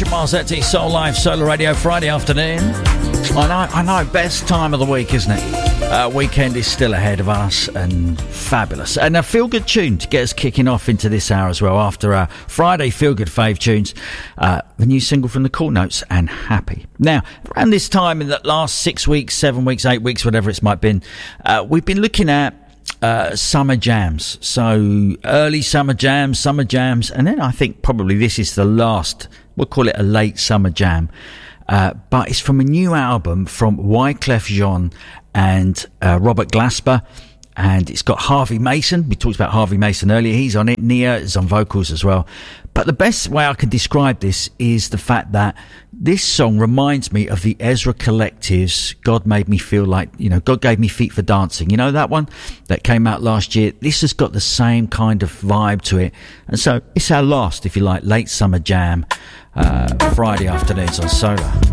Richard Marzetti, Soul Live, Solar Radio, Friday afternoon. I know, best time of the week, isn't it? Weekend is still ahead of us, and fabulous. And a feel-good tune to get us kicking off into this hour as well. After our Friday feel-good fave tunes, the new single from the Cool Notes and Happy. Now, around this time in the last 6 weeks, 7 weeks, 8 weeks, whatever it's might been, we've been looking at summer jams. So early summer jams, and then I think probably this is the last, we'll call it a late summer jam. But it's from a new album from Wyclef Jean and Robert Glasper, and it's got Harvey Mason. We talked about Harvey Mason earlier. He's on it. Nia is on vocals as well. But the best way I can describe this is the fact that this song reminds me of the Ezra Collective's God Made Me Feel Like, God Gave Me Feet for Dancing. You know that one that came out last year? This has got the same kind of vibe to it. And so it's our last, if you like, late summer jam, Friday afternoons on Solar.